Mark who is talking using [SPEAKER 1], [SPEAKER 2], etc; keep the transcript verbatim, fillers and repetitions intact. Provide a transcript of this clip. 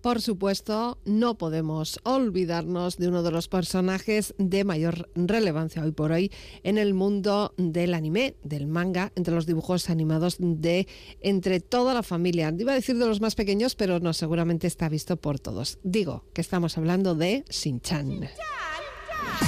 [SPEAKER 1] Por supuesto, no podemos olvidarnos de uno de los personajes de mayor relevancia hoy por hoy en el mundo del anime, del manga, entre los dibujos animados de entre toda la familia. Iba a decir de los más pequeños, pero no, seguramente está visto por todos. Digo que estamos hablando de Shin-Chan.